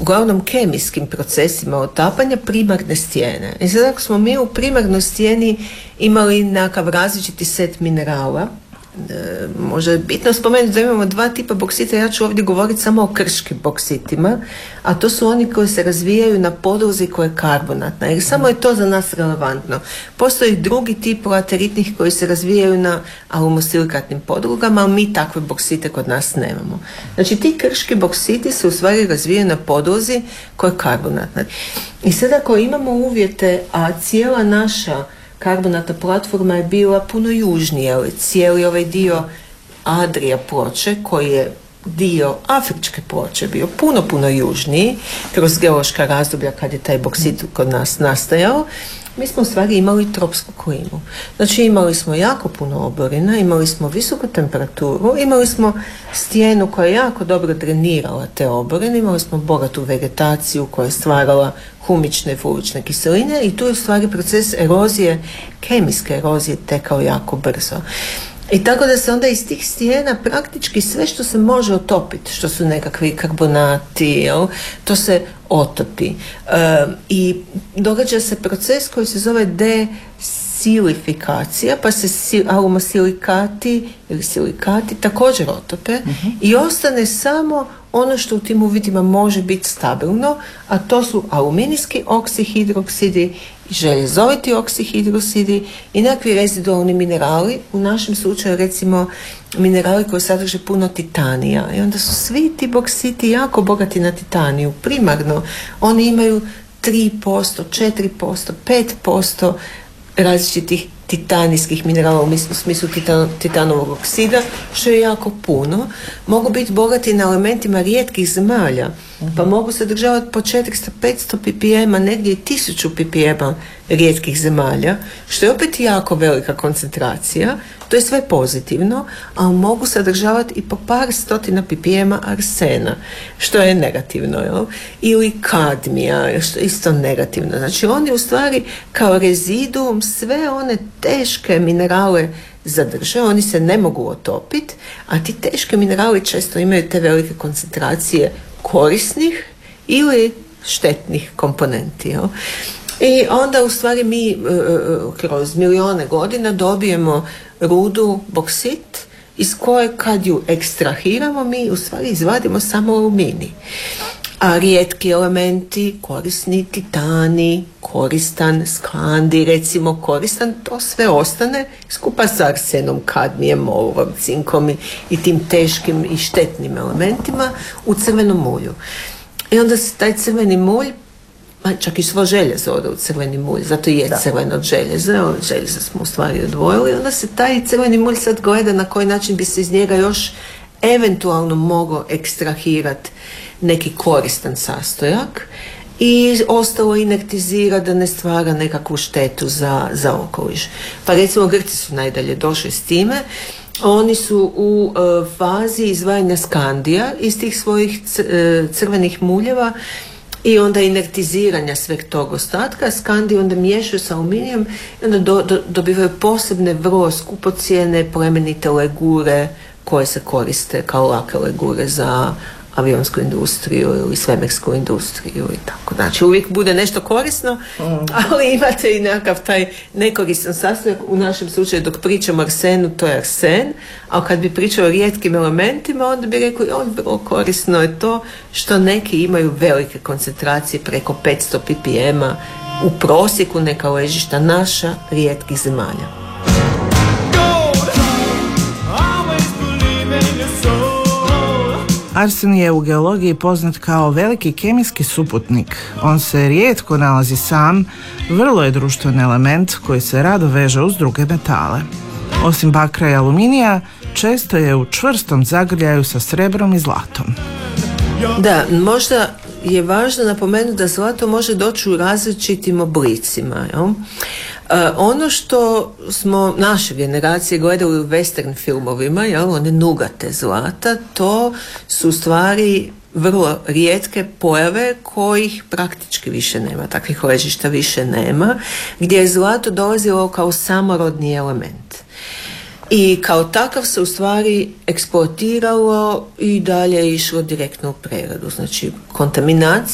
uglavnom kemijskim procesima otapanja primarne stijene. I sad ako smo mi u primarnoj stijeni imali nekakav različiti set minerala, možda je bitno spomenuti da imamo dva tipa boksita. Ja ću ovdje govoriti samo o krškim boksitima, a to su oni koji se razvijaju na podlozi koja je karbonatna, jer samo je to za nas relevantno. Postoji drugi tip lateritnih koji se razvijaju na alumosilikatnim podlogama, ali mi takve boksite kod nas nemamo. Znači ti krški boksiti se u stvari razvijaju na podlozi koja je karbonatna. I sad ako imamo uvjete, a cijela naša karbonata platforma je bila puno južnije, cijeli ovaj dio Adria ploče koji je dio afričke ploče bio puno južniji kroz geološka razdoblja kad je taj boksit kod nas nastajao. Mi smo u stvari imali tropsku klimu. Znači imali smo jako puno oborina, imali smo visoku temperaturu, imali smo stijenu koja je jako dobro drenirala te oborine, imali smo bogatu vegetaciju koja je stvarala humične i fluvične kiseline i tu je u stvari proces erozije, kemijske erozije tekao jako brzo. I tako da se onda iz tih stijena praktički sve što se može otopiti, što su nekakvi karbonati, to se otopi. I događa se proces koji se zove desilifikacija, pa se alumosilikati ili silikati također otope i ostane samo ono što u tim uvjetima može biti stabilno, a to su aluminijski oksihidroksidi i željezoviti oksihidroksidi i nekakvi rezidualni minerali, u našem slučaju recimo minerali koji sadrže puno titanija. I onda su svi ti boksiti jako bogati na titaniju. Primarno oni imaju 3%, 4%, 5% različitih titanijskih minerala u smislu titanovog oksida, što je jako puno. Mogu biti bogati na elementima rijetkih zemalja, pa mogu sadržavati po 400-500 ppm, negdje i 1000 ppm rijetkih zemalja, što je opet jako velika koncentracija. To je sve pozitivno, ali mogu sadržavati i po par stotina ppm arsena, što je negativno, jel? Ili kadmija, što je isto negativno. Znači oni u stvari kao reziduum sve one teške minerale zadrže, oni se ne mogu otopiti, a ti teški minerali često imaju te velike koncentracije korisnih ili štetnih komponenti, jel? I onda u stvari mi kroz milijone godina dobijemo rudu boksit iz koje kad ju ekstrahiramo mi u stvari izvadimo samo aluminij. A rijetki elementi, korisni titani, koristan skandi, recimo koristan, to sve ostane skupa sa arsenom, kadmijem, olovom, cinkom i tim teškim i štetnim elementima u crvenom mulju. I onda se taj crveni mulj, čak i svo željezo ode u crveni mulj, zato je crveno od željeza, od željeza smo u stvari odvojili, onda se taj crveni mulj sad gleda na koji način bi se iz njega još eventualno mogao ekstrahirati neki koristan sastojak i ostalo inertizira da ne stvara nekakvu štetu za okoliš. Pa recimo Grci su najdalje došli s time. Oni su u fazi izdvajanja skandija iz tih svojih crvenih muljeva i onda inertiziranja sveg tog ostatka. Skandi onda miješaju sa aluminijom i onda dobivaju posebne vrlo skupocjene plemenite legure koje se koriste kao lake legure za avionsku industriju ili svemirsku industriju i tako. Znači uvijek bude nešto korisno, ali imate i nekakav taj nekoristan sastojak. U našem slučaju dok pričamo o arsenu, to je arsen, a kad bi pričao o rijetkim elementima, onda bi rekli vrlo korisno je to što neki imaju velike koncentracije preko 500 ppm u prosjeku neka ležišta naša rijetkih zemalja. Arsen je u geologiji poznat kao veliki kemijski suputnik. On se rijetko nalazi sam, vrlo je društven element koji se rado veže uz druge metale. Osim bakra i aluminija, često je u čvrstom zagrljaju sa srebrom i zlatom. Da, možda je važno napomenuti da zlato može doći u različitim oblicima. Jel? Ono što smo naše generacije gledali u western filmovima, jel, one nugate zlata, to su stvari vrlo rijetke pojave kojih praktički više nema, takvih ležišta više nema, gdje je zlato dolazilo kao samorodni element. I kao takav se u stvari eksploatiralo i dalje išlo direktno u preradu. Znači kontaminacija